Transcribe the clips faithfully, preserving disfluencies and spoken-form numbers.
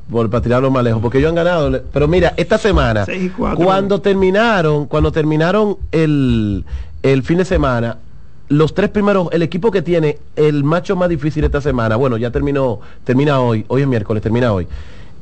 por, para tirarlo más lejos, porque ellos han ganado. Pero mira, esta semana, cuando terminaron, cuando terminaron el, el fin de semana, los tres primeros, el equipo que tiene el macho más difícil esta semana, bueno, ya terminó, termina hoy, hoy es miércoles, termina hoy,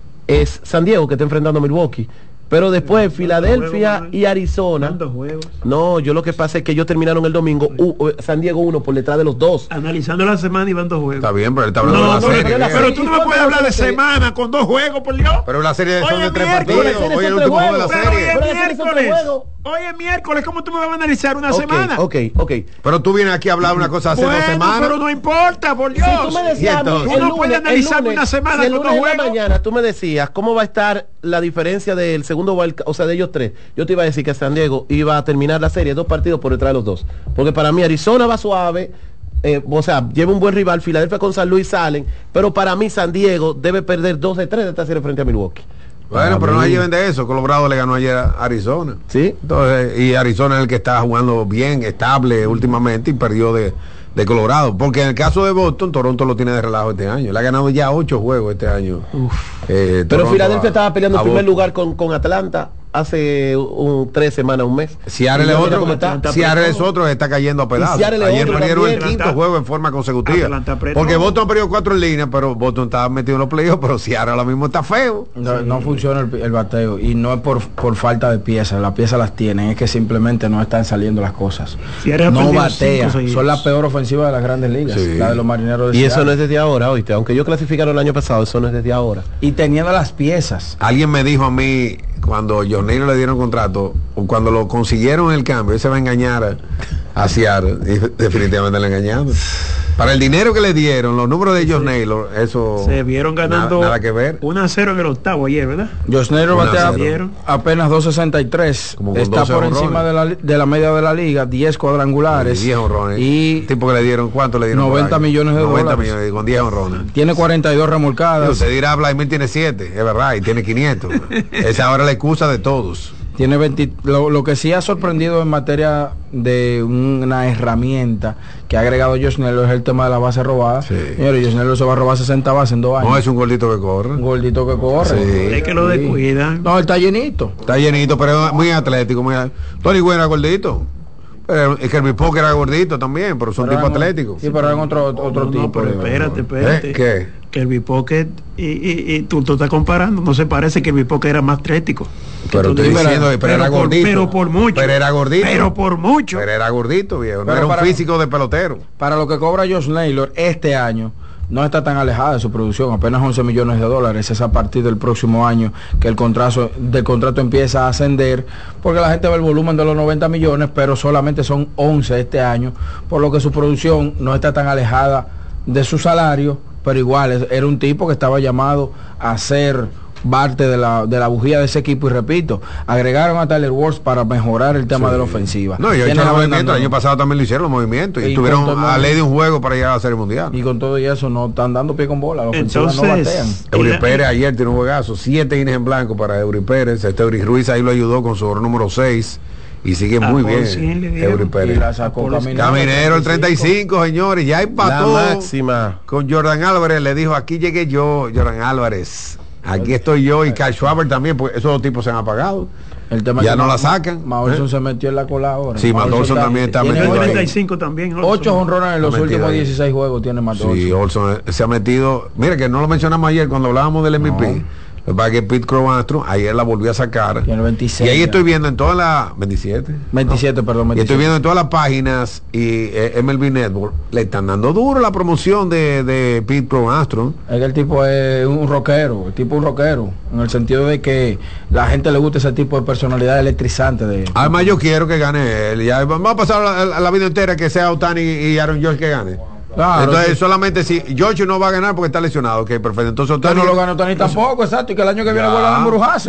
es San Diego, que está enfrentando a Milwaukee. Pero después Filadelfia juegos, y Arizona. Juegos? No, yo lo que pasa es que ellos terminaron el domingo uh, San Diego uno por detrás de los dos. Analizando la semana y van dos juegos. Está bien, pero él está hablando no, de la no, serie. Pero, pero tú no me puedes hablar de semana con dos juegos, por Dios. Pero la serie son Oye, de tres miércoles, partidos. Hoy es el último juego de la pero serie. Hoy es miércoles. Hoy es miércoles, ¿cómo tú me vas a analizar una okay, semana? Ok, ok. Pero tú vienes aquí a hablar una cosa hace bueno, dos semanas. Pero no importa, por Dios. Si tú me decías, tú no puedes analizar una semana si con dos juegos. Mañana tú me decías cómo va a estar la diferencia del segundo, o sea, de ellos tres. Yo te iba a decir que San Diego iba a terminar la serie dos partidos por detrás de los dos. Porque para mí Arizona va suave. Eh, o sea, lleva un buen rival, Filadelfia con San Luis salen, pero para mí San Diego debe perder dos de tres de esta serie frente a Milwaukee. Bueno, para pero mí. No se lleven de eso. Colorado le ganó ayer a Arizona. Sí. Entonces, y Arizona es el que está jugando bien, estable últimamente y perdió de, de Colorado. Porque en el caso de Boston, Toronto lo tiene de relajo este año. Le ha ganado ya ocho juegos este año. Eh, pero Toronto Filadelfia a, estaba peleando en primer Boston. lugar con, con Atlanta hace un, tres semanas, un mes. Seattle es otro, Seattle es otro, está cayendo a pedazos. Ayer perdieron el quinto juego en forma consecutiva. Porque Boston ha perdido cuatro en línea, pero Boston está metido en los playoffs, pero Seattle ahora mismo está feo. No, no funciona el, el bateo y no es por, por falta de piezas, las piezas las tienen, es que simplemente no están saliendo las cosas. No batea, son la peor ofensiva de las grandes ligas, sí. La de los Marineros de Y Seattle. eso no es desde ahora, oíste, aunque ellos clasificaron el año pasado, eso no es desde ahora. Y teniendo las piezas. Alguien me dijo a mí, cuando John Naylor le dieron contrato, o cuando lo consiguieron el cambio, él se va a engañar a Seattle, y definitivamente le engañaron. Para el dinero que le dieron, los números de Josh Naylor, eso se vieron ganando nada, nada que ver. uno a cero en el octavo ayer, ¿verdad? Josh Naylor batea apenas dos sesenta y tres, está por encima de la, de la media de la liga, diez cuadrangulares. Y diez honrones. Y tipo que le dieron, ¿cuánto le dieron? noventa millones de noventa dólares. Millones, con diez honrones. Tiene cuarenta y dos remolcadas. Usted dirá, Vladimir tiene siete, es verdad, y tiene quinientos. Esa ahora es la excusa de todos. Tiene veinte, lo, lo que sí ha sorprendido en materia de una herramienta que ha agregado Josh Naylor es el tema de la base robada. Sí. Señores, Josh Naylor se va a robar sesenta bases en dos años. No, es un gordito que corre. Un gordito que corre. Sí. Es que lo descuidan. No, él está llenito. Está llenito, pero es muy atlético. Muy at... Tony Gwynn era gordito. Pero es que el Poker era gordito también, pero son tipos atléticos. Sí, pero eran otro, otro no, tipo. No, pero espérate, espérate. ¿Eh? ¿Qué? Que el Bipocket y, y, y tú, tú estás comparando, no se parece que el Bipocket era más atlético. Pero estoy diciendo, pero, pero era por, gordito. Pero por mucho. Pero era gordito. Pero por mucho. Pero era gordito, viejo. No pero era un para, físico de pelotero. Para lo que cobra Josh Naylor este año, no está tan alejada de su producción, apenas once millones de dólares. Es a partir del próximo año que el contrato, del contrato empieza a ascender, porque la gente ve el volumen de los noventa millones, pero solamente son once este año, por lo que su producción no está tan alejada de su salario, pero igual era un tipo que estaba llamado a ser parte de la, de la bujía de ese equipo. Y repito, agregaron a Tyler Ward para mejorar el tema sí. de la ofensiva. No, y hecho movimientos, el año pasado también lo hicieron los movimientos y, y tuvieron a ley de un juego para llegar a la Serie Mundial. Y con todo y eso no están dando pie con bola, la ofensiva no batean. Eury Pérez ayer tiene un juegazo, siete innings en blanco para Eury Pérez. Este Eury Ruiz ahí lo ayudó con su hora número seis y sigue muy bien Eury Pérez. Caminero el treinta y cinco, señores, ya empató la máxima con Jordan Álvarez. Le dijo, aquí llegué yo, Jordan Álvarez, aquí estoy yo, y Kyle Schwarber también, porque esos dos tipos se han apagado. El tema ya que no Ma la sacan. Maulson ¿eh? se metió en la cola ahora. Sí, Maulson también está metido. treinta y cinco también. ocho honrones en los no últimos dieciséis juegos tiene Maulson. Sí, Olson se ha metido. Mira que no lo mencionamos ayer cuando hablábamos del M V P. No. Para que Pete Crow ayer la volvió a sacar. Tiene veintiséis, y ahí ya. estoy viendo en todas las veintisiete. veintisiete, no. perdón, veintisiete. Y estoy viendo en todas las páginas y eh, M L B Network le están dando duro la promoción de, de Pete Crow Armstrong. Es que el tipo es un rockero, el tipo es un rockero, en el sentido de que la gente le gusta ese tipo de personalidad electrizante de. Además yo quiero que gane él. Ya vamos a pasar la, la vida entera que sea Ohtani y Aaron George que gane. Claro, entonces sí. solamente si George no va a ganar porque está lesionado, ok, perfecto. Entonces Ohtani no lo ganó Ohtani tampoco, exacto, y que el año que viene vuelvan a embrujarse.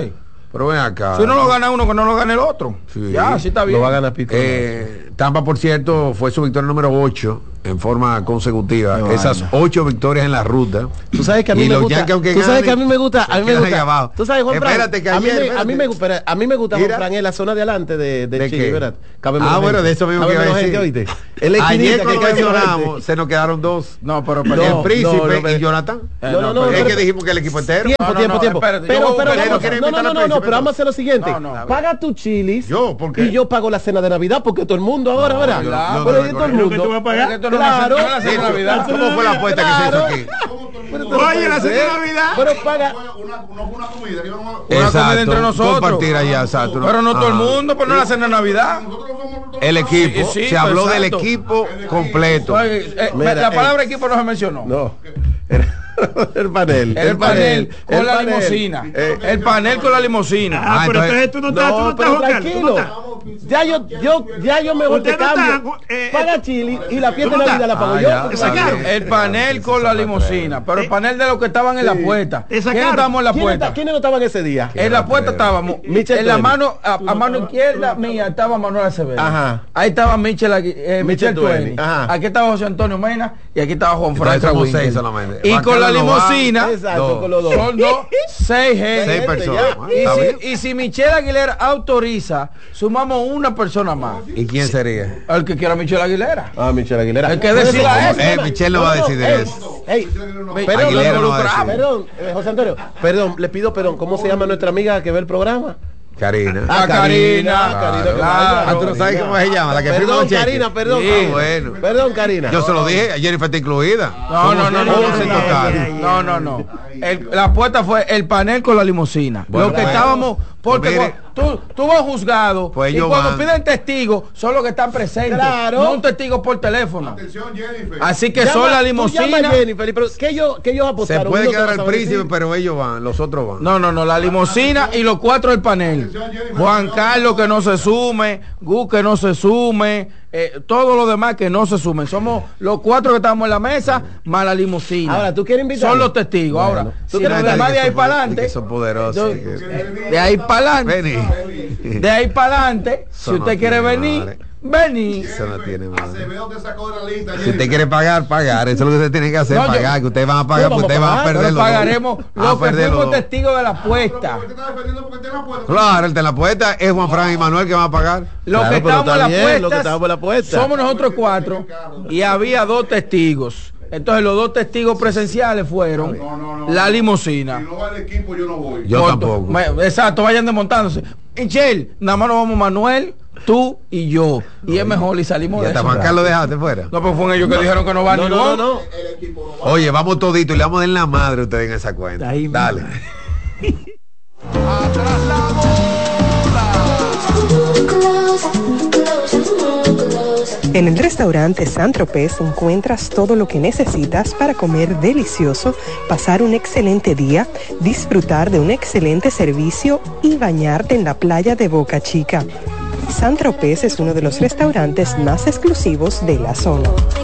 Pero ven acá. Si uno lo gana uno, que no lo gane el otro. Sí. Ya, sí está bien. Lo va a ganar Pico. Eh, Tampa, por cierto, fue su victoria número ocho en forma consecutiva. No, Esas no. ocho victorias en la ruta. Tú sabes que a mí Y me los gusta. Yankees, aunque Tú sabes ganen, que a mí me gusta. A mí se me quedan ahí gusta. abajo. Tú sabes, Juan Fran, Espérate, que a mí ayer, me- a espérate. mí me gusta. A mí me gusta Juan Mira. Fran en la zona de adelante de, de, ¿De Chile, qué? ¿verdad? Cabe Ah, menos bueno, gente. de eso mismo Cabe que iba a menos gente, decir. ¿oíste? En la Ayer esquinita cuando que cabe menos mencionamos, gente. se nos quedaron dos. No, pero No, el perdón. Príncipe no, no, y pero- Jonathan. Eh, No, no, no, es pero- que dijimos que el equipo entero. Tiempo, No, no, tiempo, no, tiempo. espérate, yo pero, voy a pero, buscar- no, no quiere no, invitar no, al no, no, príncipe, pero vamos a hacer lo siguiente. No, no. Paga tu chilis. Yo, ¿por qué? Y yo pago la cena de Navidad porque todo el mundo ahora, ¿verdad? yo no- yo no Pero me y todo el Creo que tú vas mundo. a pagar. Esto no Claro. es la cena de Navidad. ¿Cómo fue la apuesta que se hizo Claro. aquí? Pero esto no Oye, puede la cena de ser. Navidad. Pero paga. Una comida entre nosotros. Compartir allá, exacto. Pero no todo el Ah. mundo, pero no la cena de Navidad. El equipo. Sí, sí, se habló exacto. del equipo completo. Oye, eh, Mira, la eh. palabra equipo no se mencionó. No. Era el panel. El, panel con el la panel. limusina. Eh, el panel con la limusina. Ah, Ah, pero entonces- entonces tú no estás, tú no No, estás pero Juan Carlos, tú no tranquilo. estás. Ya yo, yo, ya yo mejor te Usted no cambio. está, eh, Paga eh, chili y la fiesta de ¿cómo Navidad está? la pago Ah, yo. ya, porque está paga- bien. El panel con la limusina. Pero el panel de los que estaban en la puerta. Te sacaron. ¿Quiénes estábamos en la ¿Quiénes puerta? está- ¿Quiénes no estaban ese día? En la puerta estábamos. Michel En la Tueni. mano, a, a mano izquierda mía estaba Manuel Acevedo. Ajá. Ahí estaba Michel, Agui- eh, Michel Michel Tueni. Tueni. Ajá. Aquí estaba José Antonio Mena y aquí estaba Juan Entonces Frank somos Winkel. seis solamente. Y Juan con la Carlos no va. limusina Exacto, Dos. con los dos. son dos, seis gente. Seis personas. ya. Ah, Y está bien. si, y si Michelle Aguilera autoriza, sumamos una persona más. ¿Y quién sería? El que quiera Michelle Aguilera. Ah, Michelle Aguilera. El que Bueno, decida sí, eso. Eh, Michelle no va a decidir ey, eso. ey, perdón, Aguilera no, no va a decidir. perdón, eh, José Antonio, perdón, le pido perdón. ¿Cómo se llama nuestra amiga que ve el programa? Karina. Ah, Karina, Karina, claro. vaya, Ah, tú no sabes cómo se llama, la que firma Perdón, los cheques. Karina, perdón. Sí. Ah, bueno. Perdón, Karina. Yo se lo dije, Jennifer está incluida. No, no, no, no, no, once no, total. no, no, no. El- la apuesta fue el panel con la limusina. Bueno, Lo que pues, estábamos, porque pues mire, tú, tú vas juzgado pues y ellos cuando van. piden testigos son los que están presentes, Claro. no un testigo por teléfono. Así que Llama- son la tú limusina. llama a Jennifer, pero que ellos, que ellos Se apostaron. puede Uno quedar te el va a saber príncipe, decir. pero ellos van, los otros van. No, no, no, la limusina y los cuatro del panel. Juan Carlos que no se sume, Gus que no se sume, eh, todo lo demás que no se sumen. Somos los cuatro que estamos en la mesa, más la limusina. Ahora, ¿tú quieres invitar? Son los testigos. Bueno, Ahora, ¿tú si quieres los invitar? demás de ahí Que para son- adelante, que son poderosos. yo- que- de ahí para adelante, Vení. de ahí para adelante, si Eso no usted quiere tiene venir, madre. venir. Eso no tiene madre. Si usted quiere pagar, pagar. Eso es lo que usted tiene que hacer, No, yo- pagar. Que ustedes van a pagar, No, porque vamos ustedes a van a pagar, perder Pero los dos. pagaremos Van a los que perder los fuimos dos. testigos de la apuesta. Claro, el de la apuesta es Juan Fran y Manuel que van a pagar. Los Claro, que pero estamos en está la bien, apuesta, los que estamos en la apuesta. somos nosotros cuatro y había dos testigos. Entonces los dos testigos presenciales fueron la limusina. Yo Corto. tampoco. Me- Exacto, vayan desmontándose. Michelle, nada más nos vamos Manuel, tú y yo. Y es mejor y salimos Y de hasta eso. Juan Carlos dejaste fuera. No, pues fueron ellos que dijeron que no van No, ni no, no, vos. no. Oye, vamos todito y le vamos a dar la madre a ustedes en esa cuenta. Ahí va. Dale. En el restaurante San Tropez encuentras todo lo que necesitas para comer delicioso, pasar un excelente día, disfrutar de un excelente servicio y bañarte en la playa de Boca Chica. San Tropez es uno de los restaurantes más exclusivos de la zona.